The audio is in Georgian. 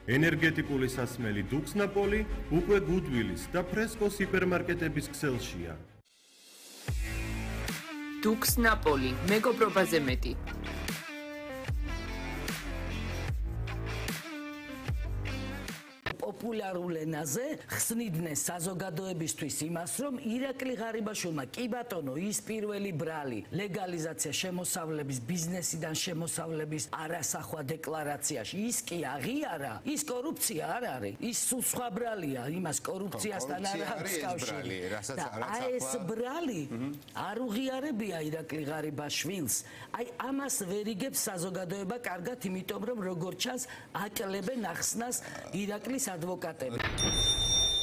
ენერგეტიკული სასმელი დუქსნაპოლი უკვე გუდვილის და ფრესკოს ჰიპერმარკეტების ქსელშია. დუქსნაპოლი, მეგობრობაზე მეტი. პოპულარულ ენაზე ხსნიდნენ საზოგადოებისთვის იმას, რომ ირაკლი ღარიბაშვილმა კი ბატონო ის პირველი ბრალი ლეგალიზაცია შემოსავლების ბიზნესიდან შემოსავლების არასახვა დეკლარაციაში ის კი აღიარა, ის კორუფცია არ არის, ის სულ სხვა ბრალია, იმას კორუფციასთან არ აქვს კავშირი. და ეს ბრალი არ უღიარებია ირაკლი ღარიბაშვილს. აი ამას ვერ იგებს საზოგადოება კარგად, იმიტომ რომ როგორც ჩანს აკლებენ ახსნას ირაკლის ადვოკატები.